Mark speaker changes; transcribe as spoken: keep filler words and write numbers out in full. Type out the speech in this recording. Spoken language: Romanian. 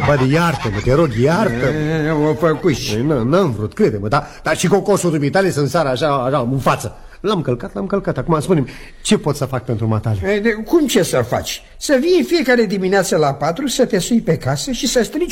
Speaker 1: Bă, iartă-mă, te rog, iartă-mă.
Speaker 2: O făcuși.
Speaker 1: N-am vrut, crede-mă, dar, dar și cocosul dumitale să-mi sară așa, așa, în față. L-am călcat, l-am călcat. Acum spune-mi, ce pot să fac pentru matale?
Speaker 2: De, cum ce să faci? Să vii fiecare dimineață la patru, să te sui pe casă și să strigi